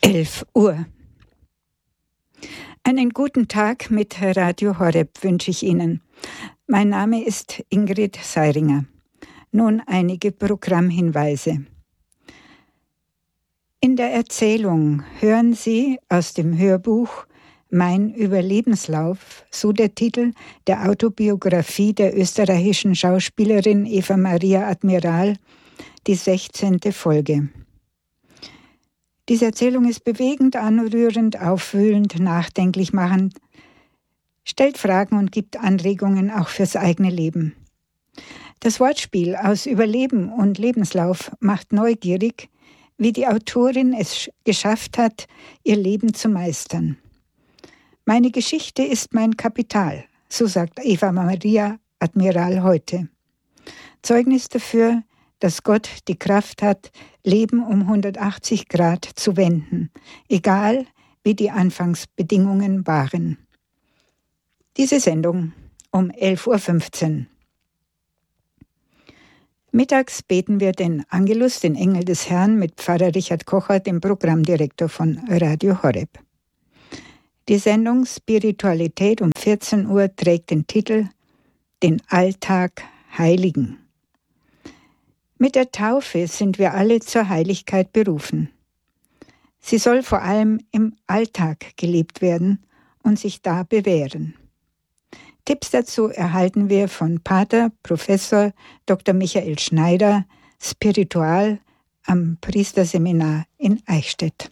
11 Uhr. Einen guten Tag mit Radio Horeb wünsche ich Ihnen. Mein Name ist Ingrid Seiringer. Nun einige Programmhinweise. In der Erzählung hören Sie aus dem Hörbuch Mein Überlebenslauf, so der Titel der Autobiografie der österreichischen Schauspielerin Eva Maria Admiral, die 16. Folge. Diese Erzählung ist bewegend, anrührend, aufwühlend, nachdenklich machend, stellt Fragen und gibt Anregungen auch fürs eigene Leben. Das Wortspiel aus Überleben und Lebenslauf macht neugierig, wie die Autorin es geschafft hat, ihr Leben zu meistern. Meine Geschichte ist mein Kapital, so sagt Eva Maria Admiral heute. Zeugnis dafür, dass Gott die Kraft hat, Leben um 180 Grad zu wenden, egal wie die Anfangsbedingungen waren. Diese Sendung um 11.15 Uhr. Mittags beten wir den Angelus, den Engel des Herrn, mit Pfarrer Richard Kocher, dem Programmdirektor von Radio Horeb. Die Sendung Spiritualität um 14 Uhr trägt den Titel Den Alltag heiligen. Mit der Taufe sind wir alle zur Heiligkeit berufen. Sie soll vor allem im Alltag gelebt werden und sich da bewähren. Tipps dazu erhalten wir von Pater Professor Dr. Michael Schneider, Spiritual am Priesterseminar in Eichstätt.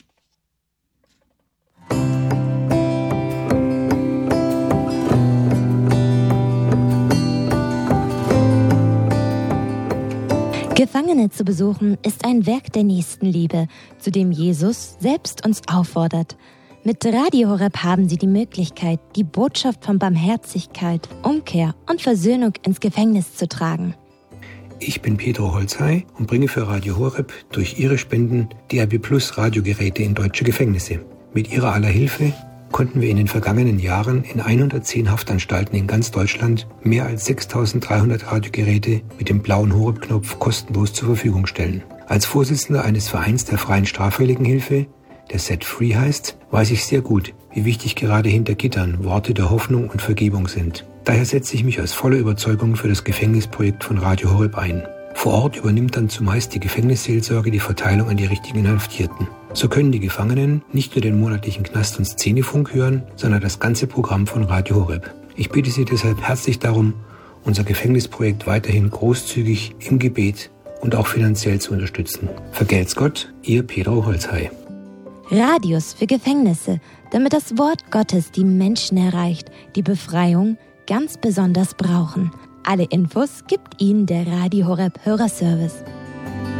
Gefangene zu besuchen ist ein Werk der Nächstenliebe, zu dem Jesus selbst uns auffordert. Mit Radio Horeb haben Sie die Möglichkeit, die Botschaft von Barmherzigkeit, Umkehr und Versöhnung ins Gefängnis zu tragen. Ich bin Pedro Holzhey und bringe für Radio Horeb durch Ihre Spenden DAB+ Radiogeräte in deutsche Gefängnisse. Mit Ihrer aller Hilfe konnten wir in den vergangenen Jahren in 110 Haftanstalten in ganz Deutschland mehr als 6.300 Radiogeräte mit dem blauen Horeb-Knopf kostenlos zur Verfügung stellen. Als Vorsitzender eines Vereins der Freien Straffälligenhilfe, der Set Free heißt, weiß ich sehr gut, wie wichtig gerade hinter Gittern Worte der Hoffnung und Vergebung sind. Daher setze ich mich aus voller Überzeugung für das Gefängnisprojekt von Radio Horeb ein. Vor Ort übernimmt dann zumeist die Gefängnisseelsorge die Verteilung an die richtigen Inhaftierten. So können die Gefangenen nicht nur den monatlichen Knast- und Szenefunk hören, sondern das ganze Programm von Radio Horeb. Ich bitte Sie deshalb herzlich darum, unser Gefängnisprojekt weiterhin großzügig im Gebet und auch finanziell zu unterstützen. Vergelt's Gott, Ihr Pedro Holzhey. Radios für Gefängnisse, damit das Wort Gottes die Menschen erreicht, die Befreiung ganz besonders brauchen. Alle Infos gibt Ihnen der Radio Horeb Hörerservice.